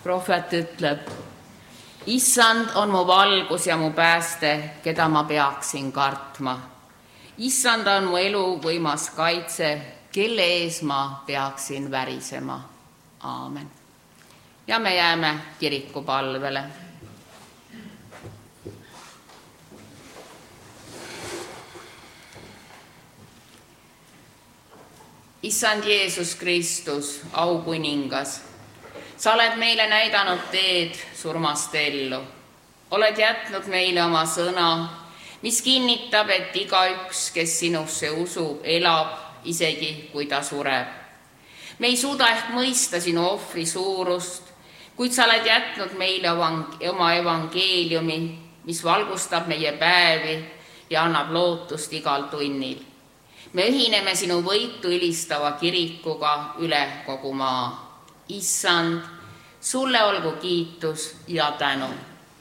Prohvet ütleb, Issand on mu valgus ja mu pääste, keda ma peaksin kartma. Issand on mu elu võimas kaitse, kelle ees ma peaksin värisema. Aamen. Ja me jääme kirikupalvele. Issand Jeesus Kristus, aukuningas, sa oled meile näidanud teed surmast ellu. Oled jätnud meile oma sõna, mis kinnitab, et igaüks, kes sinusse usub, elab, isegi kui ta sureb. Me ei suuda ehk mõista sinu ohvri suurust, kuid sa oled jätnud meile oma evangeeliumi, mis valgustab meie päevi ja annab lootust igal tunnil. Me ühineme sinu võitu ülistava kirikuga üle kogu maa. Issand, sulle olgu kiitus ja tänu.